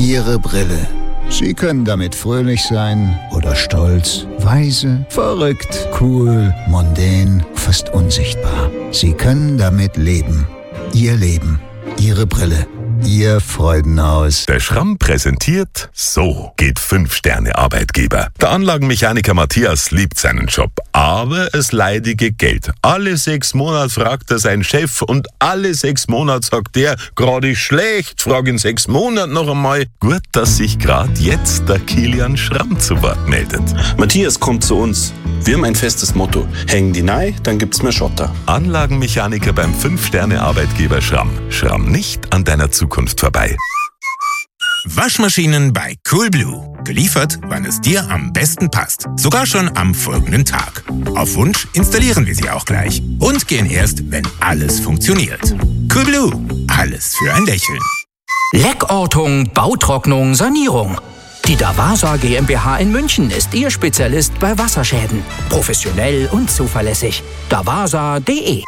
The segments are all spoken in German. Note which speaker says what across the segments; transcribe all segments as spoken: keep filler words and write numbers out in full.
Speaker 1: Ihre Brille. Sie können damit fröhlich sein oder stolz, weise, verrückt, cool, mondän, fast unsichtbar. Sie können damit leben. Ihr Leben. Ihre Brille. Ihr Freudenhaus.
Speaker 2: Der Schramm präsentiert, so geht Fünf-Sterne-Arbeitgeber. Der Anlagenmechaniker Matthias liebt seinen Job, aber es leidige Geld. Alle sechs Monate fragt er seinen Chef und alle sechs Monate sagt der, gerade schlecht, frag in sechs Monaten noch einmal. Gut, dass sich gerade jetzt der Kilian Schramm zu Wort meldet.
Speaker 3: Matthias kommt zu uns. Wir haben ein festes Motto. Hängen die nei, dann gibt's mehr Schotter.
Speaker 2: Anlagenmechaniker beim Fünf-Sterne-Arbeitgeber Schramm. Schramm nicht an deiner Zukunft vorbei.
Speaker 4: Waschmaschinen bei Coolblue. Geliefert, wann es dir am besten passt. Sogar schon am folgenden Tag. Auf Wunsch installieren wir sie auch gleich. Und gehen erst, wenn alles funktioniert. Coolblue. Alles für ein Lächeln.
Speaker 5: Leckortung, Bautrocknung, Sanierung. Die Davasa GmbH in München ist Ihr Spezialist bei Wasserschäden. Professionell und zuverlässig. davasa punkt de.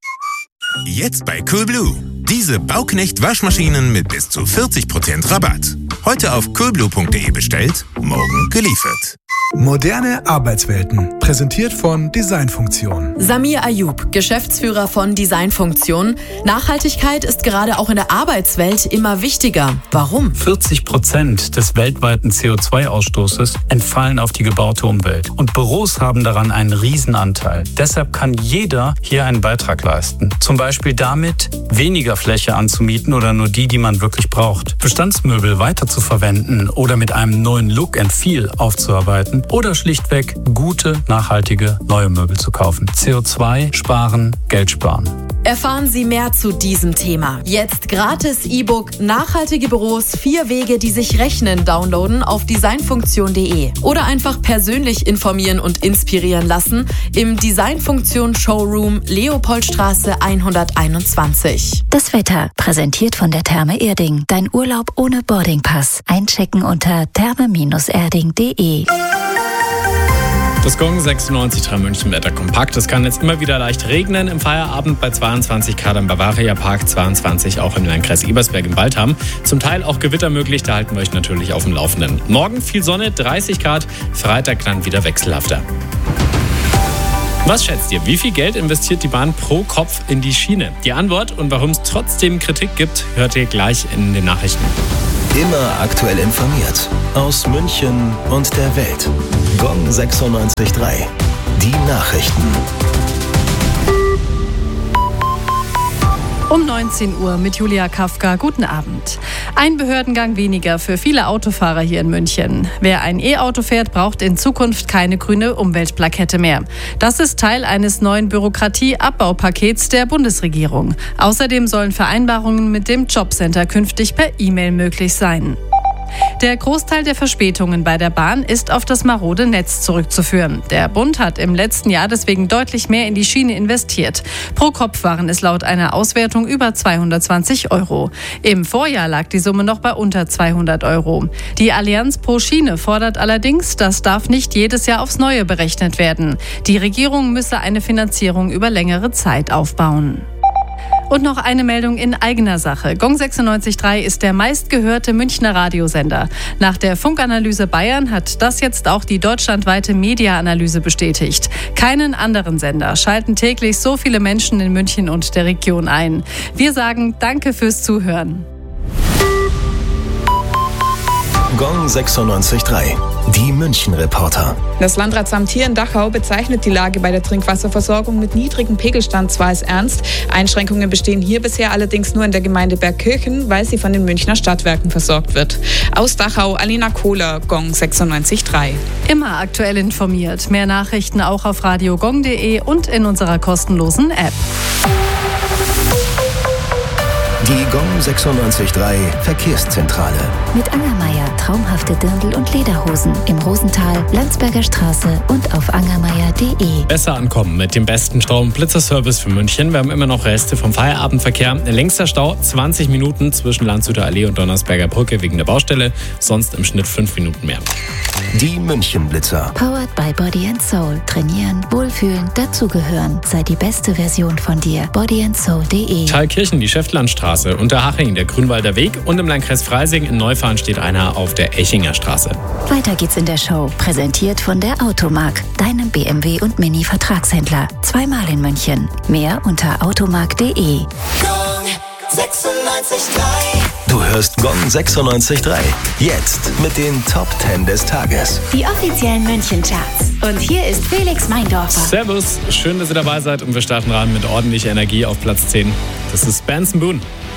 Speaker 4: Jetzt bei Coolblue. Diese Bauknecht-Waschmaschinen mit bis zu vierzig Prozent Rabatt. Heute auf coolblue punkt de bestellt, morgen geliefert.
Speaker 6: Moderne Arbeitswelten, präsentiert von Designfunktion.
Speaker 7: Samir Ayub, Geschäftsführer von Designfunktion. Nachhaltigkeit ist gerade auch in der Arbeitswelt immer wichtiger. Warum?
Speaker 8: vierzig Prozent des weltweiten C O zwei Ausstoßes entfallen auf die gebaute Umwelt. Und Büros haben daran einen Riesenanteil. Deshalb kann jeder hier einen Beitrag leisten. Zum Beispiel damit, weniger Fläche anzumieten oder nur die, die man wirklich braucht. Bestandsmöbel weiter zu verwenden oder mit einem neuen Look and Feel aufzuarbeiten. Oder schlichtweg gute, nachhaltige, neue Möbel zu kaufen. C O zwei sparen, Geld sparen.
Speaker 7: Erfahren Sie mehr zu diesem Thema. Jetzt gratis E-Book Nachhaltige Büros, vier Wege, die sich rechnen, downloaden auf designfunktion punkt de. Oder einfach persönlich informieren und inspirieren lassen im Designfunktion Showroom Leopoldstraße hunderteinundzwanzig.
Speaker 9: Das Wetter, präsentiert von der Therme Erding. Dein Urlaub ohne Boardingpass. Einchecken unter therme erding punkt de.
Speaker 10: Das Gong sechsundneunzig Komma drei München Wetter kompakt. Es kann jetzt immer wieder leicht regnen. Im Feierabend bei zweiundzwanzig Grad im Bavaria Park, zweiundzwanzig auch im Landkreis Ebersberg im Waldham. Zum Teil auch Gewitter möglich, da halten wir euch natürlich auf dem Laufenden. Morgen viel Sonne, dreißig Grad, Freitag dann wieder wechselhafter. Was schätzt ihr? Wie viel Geld investiert die Bahn pro Kopf in die Schiene? Die Antwort und warum es trotzdem Kritik gibt, hört ihr gleich in den Nachrichten.
Speaker 11: Immer aktuell informiert. Aus München und der Welt. Gong sechsundneunzig Komma drei. Die Nachrichten.
Speaker 12: Um neunzehn Uhr mit Julia Kafka. Guten Abend. Ein Behördengang weniger für viele Autofahrer hier in München. Wer ein E-Auto fährt, braucht in Zukunft keine grüne Umweltplakette mehr. Das ist Teil eines neuen Bürokratieabbaupakets der Bundesregierung. Außerdem sollen Vereinbarungen mit dem Jobcenter künftig per E-Mail möglich sein. Der Großteil der Verspätungen bei der Bahn ist auf das marode Netz zurückzuführen. Der Bund hat im letzten Jahr deswegen deutlich mehr in die Schiene investiert. Pro Kopf waren es laut einer Auswertung über zweihundertzwanzig Euro. Im Vorjahr lag die Summe noch bei unter zweihundert Euro. Die Allianz pro Schiene fordert allerdings, das darf nicht jedes Jahr aufs Neue berechnet werden. Die Regierung müsse eine Finanzierung über längere Zeit aufbauen. Und noch eine Meldung in eigener Sache. Gong sechsundneunzig Komma drei ist der meistgehörte Münchner Radiosender. Nach der Funkanalyse Bayern hat das jetzt auch die deutschlandweite Media-Analyse bestätigt. Keinen anderen Sender schalten täglich so viele Menschen in München und der Region ein. Wir sagen Danke fürs Zuhören.
Speaker 11: Gong sechsundneunzig Komma drei. Die München-Reporter.
Speaker 13: Das Landratsamt hier in Dachau bezeichnet die Lage bei der Trinkwasserversorgung mit niedrigem Pegelstand zwar als ernst. Einschränkungen bestehen hier bisher allerdings nur in der Gemeinde Bergkirchen, weil sie von den Münchner Stadtwerken versorgt wird. Aus Dachau, Alina Kohler, Gong sechsundneunzig Komma drei.
Speaker 12: Immer aktuell informiert. Mehr Nachrichten auch auf radio gong punkt de und in unserer kostenlosen App.
Speaker 11: Die Gong sechsundneunzig Komma drei Verkehrszentrale.
Speaker 9: Mit Angermeier traumhafte Dirndl- und Lederhosen im Rosental, Landsberger Straße und auf angermeier punkt de.
Speaker 10: Besser ankommen mit dem besten Stau- und Blitzerservice für München. Wir haben immer noch Reste vom Feierabendverkehr. Längster Stau zwanzig Minuten zwischen Landshütter Allee und Donnersberger Brücke wegen der Baustelle. Sonst im Schnitt fünf Minuten mehr.
Speaker 11: Die München-Blitzer.
Speaker 9: Powered by Body and Soul. Trainieren, wohlfühlen, dazugehören. Sei die beste Version von dir. body and soul punkt de.
Speaker 10: Thalkirchen, die Schäftlandstraße. Straße. Unterhaching, der Grünwalder Weg und im Landkreis Freising in Neufahren steht einer auf der Echinger Straße.
Speaker 9: Weiter geht's in der Show. Präsentiert von der Automark, deinem B M W und Mini-Vertragshändler. Zweimal in München. Mehr unter automark punkt de.
Speaker 11: sechsundneunzig Komma drei. Du hörst Gong sechsundneunzig Komma drei. Jetzt mit den Top zehn des Tages.
Speaker 14: Die offiziellen München-Charts. Und hier ist Felix Meindorfer.
Speaker 10: Servus, schön, dass ihr dabei seid und wir starten rein mit ordentlicher Energie auf Platz zehn. Das ist Benson Boone.